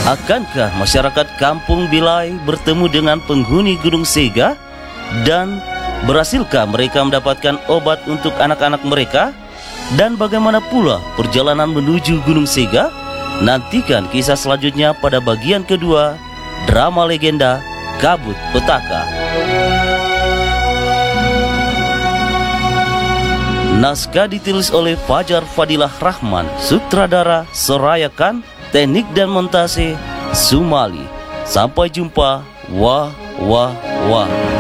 Akankah masyarakat Kampung Bilai bertemu dengan penghuni Gunung Sega? Dan berhasilkah mereka mendapatkan obat untuk anak-anak mereka? Dan bagaimana pula perjalanan menuju Gunung Sega? Nantikan kisah selanjutnya pada bagian kedua drama legenda Kabut Petaka. Naskah ditulis oleh Fajar Fadilah Rahman, sutradara Soraya Khan, teknik dan montase Sumali. Sampai jumpa. Wah, wah, wah.